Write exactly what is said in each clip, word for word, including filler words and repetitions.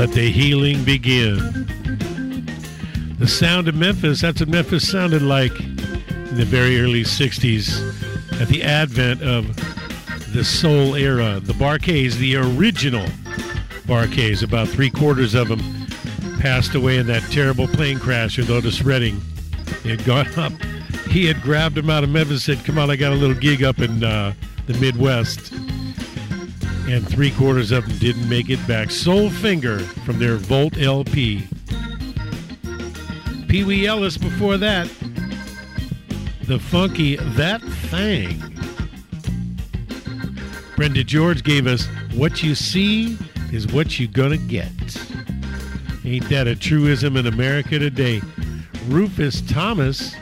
Let the healing begin. The sound of Memphis, that's what Memphis sounded like in the very early sixties at the advent of the soul era. The Bar-Kays, the original Bar-Kays, about three quarters of them passed away in that terrible plane crash with Otis Redding. He had gone up. He had grabbed him out of Memphis and said, come on, I got a little gig up in uh, the Midwest. And three quarters of them didn't make it back. Soul Finger from their Volt L P. Pee Wee Ellis before that. The funky That Thing. Brenda George gave us What You See Is What You Gonna Get. Ain't that a truism in America today? Rufus Thomas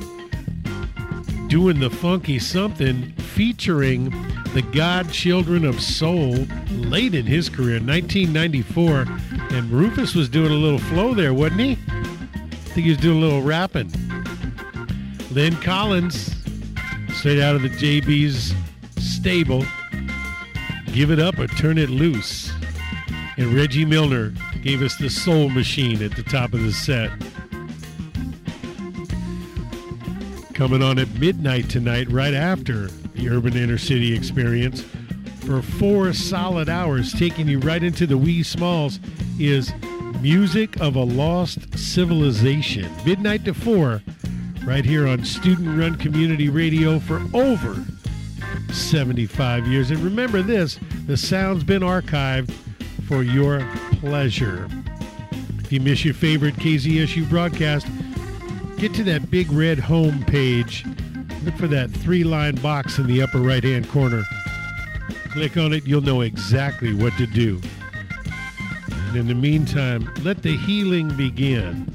doing the funky something featuring the Godchildren of Soul late in his career, nineteen ninety-four. And Rufus was doing a little flow there, wasn't he? I think he was doing a little rapping. Lynn Collins, straight out of the J B's stable, Give It Up or Turn It Loose. And Reggie Milner gave us the Soul Machine at the top of the set. Coming on at midnight tonight, right after the Urban Inner City Experience, for four solid hours, taking you right into the wee smalls, is Music of a Lost Civilization. Midnight to four, right here on Student-Run Community Radio for over seventy-five years. And remember this, the sound's been archived for your pleasure. If you miss your favorite K Z S U broadcast, get to that big red home page. Look for that three-line box in the upper right-hand corner. Click on it, you'll know exactly what to do. And in the meantime, let the healing begin.